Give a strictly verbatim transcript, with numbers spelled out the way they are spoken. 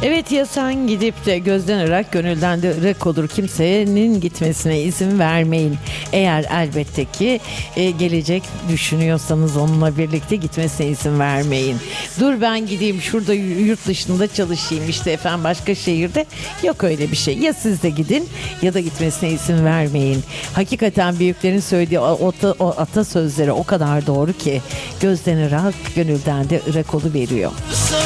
Evet, ya sen gidip de gözden ırak, gönülden de ırak olur. Kimsenin gitmesine izin vermeyin. Eğer elbette ki e, gelecek düşünüyorsanız onunla birlikte gitmesine izin vermeyin. Dur ben gideyim şurada yurt dışında çalışayım işte efendim başka şehirde. Yok öyle bir şey. Ya siz de gidin ya da gitmesine izin vermeyin. Hakikaten büyüklerin söylediği o, o, o atasözleri o kadar doğru ki gözden ırak, gönülden de ırak oluveriyor.